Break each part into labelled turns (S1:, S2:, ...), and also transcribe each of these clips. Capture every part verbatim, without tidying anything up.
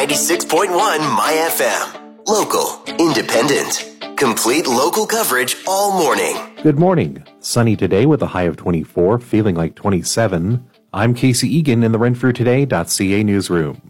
S1: ninety-six point one My F M. Local, independent, complete local coverage all morning.
S2: Good morning. Sunny today with a high of twenty-four, feeling like twenty-seven. I'm Casey Egan in the Renfrew Today dot C A newsroom.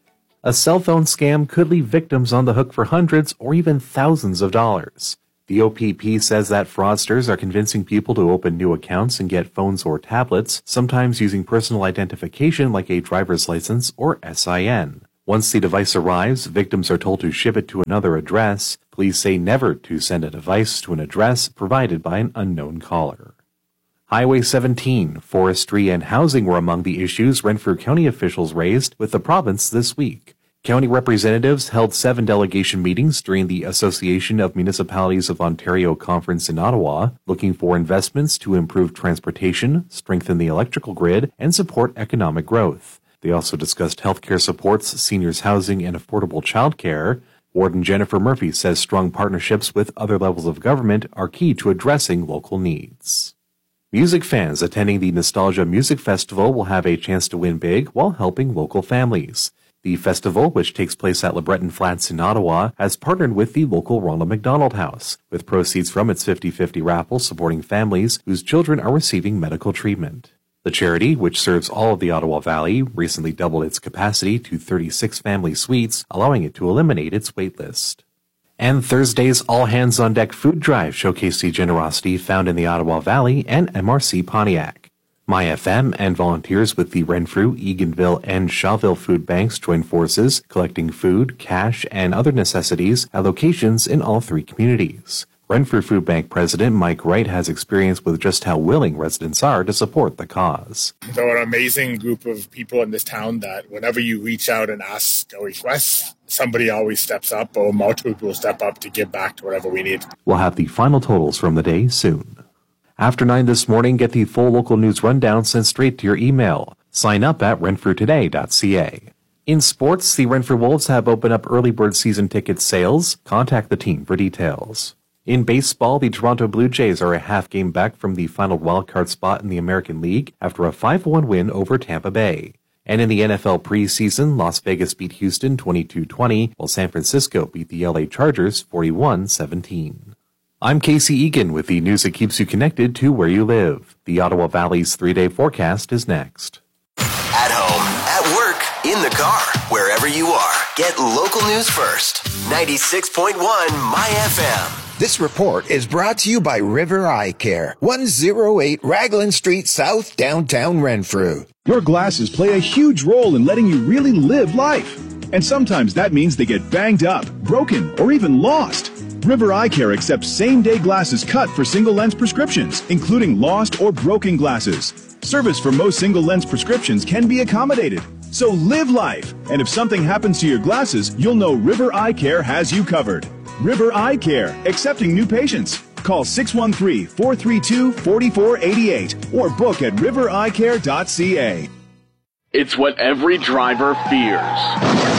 S2: A cell phone scam could leave victims on the hook for hundreds or even thousands of dollars. The O P P says that fraudsters are convincing people to open new accounts and get phones or tablets, sometimes using personal identification like a driver's license or S I N. Once the device arrives, victims are told to ship it to another address. Police say never to send a device to an address provided by an unknown caller. Highway seventeen, forestry, and housing were among the issues Renfrew County officials raised with the province this week. County representatives held seven delegation meetings during the Association of Municipalities of Ontario conference in Ottawa, looking for investments to improve transportation, strengthen the electrical grid, and support economic growth. They also discussed healthcare supports, seniors housing, and affordable childcare. Warden Jennifer Murphy says strong partnerships with other levels of government are key to addressing local needs. Music fans attending the Nostalgia Music Festival will have a chance to win big while helping local families. The festival, which takes place at LeBreton Flats in Ottawa, has partnered with the local Ronald McDonald House, with proceeds from its fifty-fifty raffle supporting families whose children are receiving medical treatment. The charity, which serves all of the Ottawa Valley, recently doubled its capacity to thirty-six family suites, allowing it to eliminate its waitlist. And Thursday's All Hands on Deck food drive showcased the generosity found in the Ottawa Valley and M R C Pontiac. My F M and volunteers with the Renfrew, Eganville, and Shawville food banks joined forces, collecting food, cash, and other necessities at locations in all three communities. Renfrew Food Bank President Mike Wright has experience with just how willing residents are to support the cause.
S3: They're an amazing group of people in this town that whenever you reach out and ask a request, somebody always steps up, or multiple people step up to give back to whatever we need.
S2: We'll have the final totals from the day soon. After nine this morning, get the full local news rundown sent straight to your email. Sign up at Renfrew Today dot C A. In sports, the Renfrew Wolves have opened up early bird season ticket sales. Contact the team for details. In baseball, the Toronto Blue Jays are a half game back from the final wildcard spot in the American League after a five one win over Tampa Bay. And in the N F L preseason, Las Vegas beat Houston twenty-two twenty, while San Francisco beat the L A Chargers forty-one seventeen. I'm Casey Egan with the news that keeps you connected to where you live. The Ottawa Valley's three-day forecast is next.
S1: At home, at work, in the car, wherever you are, get local news first. ninety-six point one My F M.
S4: This report is brought to you by River Eye Care, one oh eight Raglan Street South, downtown Renfrew.
S5: Your glasses play a huge role in letting you really live life. And sometimes that means they get banged up, broken, or even lost. River Eye Care accepts same-day glasses cut for single-lens prescriptions, including lost or broken glasses. Service for most single-lens prescriptions can be accommodated. So live life. And if something happens to your glasses, you'll know River Eye Care has you covered. River Eye Care, accepting new patients. Call six one three, four three two, four four eight eight or book at river eye care dot c a.
S6: It's what every driver fears.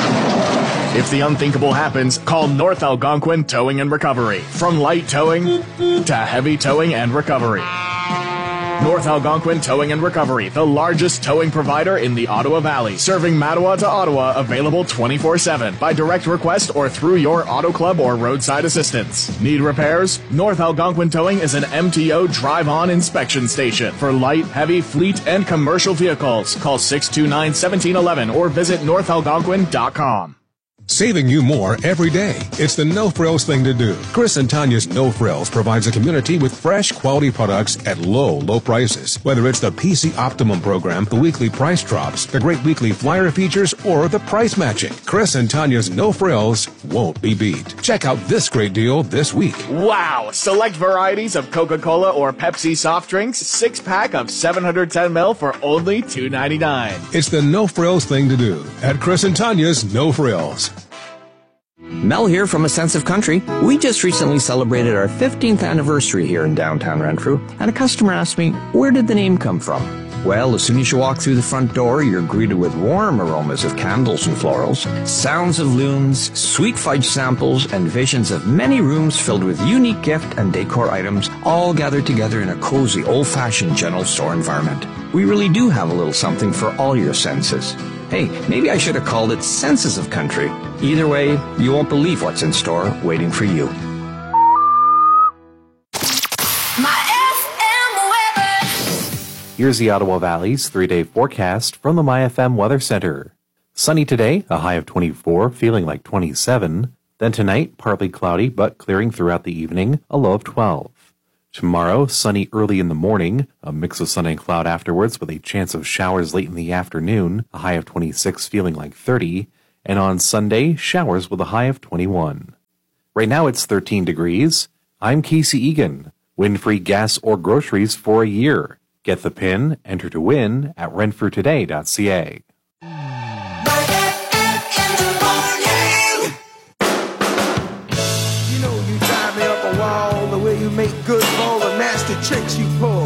S6: If the unthinkable happens, call North Algonquin Towing and Recovery. From light towing to heavy towing and recovery. North Algonquin Towing and Recovery, the largest towing provider in the Ottawa Valley, serving Mattawa to Ottawa, available twenty-four seven by direct request or through your auto club or roadside assistance. Need repairs? North Algonquin Towing is an M T O drive-on inspection station for light, heavy, fleet, and commercial vehicles. Call six two nine, one seven one one or visit north algonquin dot com.
S7: Saving you more every day. It's the No Frills thing to do. Chris and Tanya's No Frills provides a community with fresh, quality products at low, low prices. Whether it's the P C Optimum program, the weekly price drops, the great weekly flyer features, or the price matching, Chris and Tanya's No Frills won't be beat. Check out this great deal this week.
S6: Wow! Select varieties of Coca-Cola or Pepsi soft drinks, six-pack of seven hundred ten milliliters for only two ninety-nine.
S7: It's the No Frills thing to do at Chris and Tanya's No Frills.
S8: Mel here from A Sense of Country. We just recently celebrated our fifteenth anniversary here in downtown Renfrew, and a customer asked me, where did the name come from? Well, as soon as you walk through the front door, you're greeted with warm aromas of candles and florals, sounds of loons, sweet fudge samples, and visions of many rooms filled with unique gift and decor items, all gathered together in a cozy, old-fashioned general store environment. We really do have a little something for all your senses. Hey, maybe I should have called it Senses of Country. Either way, you won't believe what's in store waiting for you.
S2: Here's the Ottawa Valley's three-day forecast from the MyFM Weather Center. Sunny today, a high of twenty-four, feeling like twenty-seven. Then tonight, partly cloudy, but clearing throughout the evening, a low of twelve. Tomorrow, sunny early in the morning, a mix of sun and cloud afterwards with a chance of showers late in the afternoon, a high of twenty-six, feeling like thirty. And on Sunday, showers with a high of twenty-one. Right now it's thirteen degrees. I'm Casey Egan. Win free gas or groceries for a year. Get the pin, enter to win at renfrew today dot c a.
S9: You know you drive me up a wall, the way you make good for the nasty tricks you pull.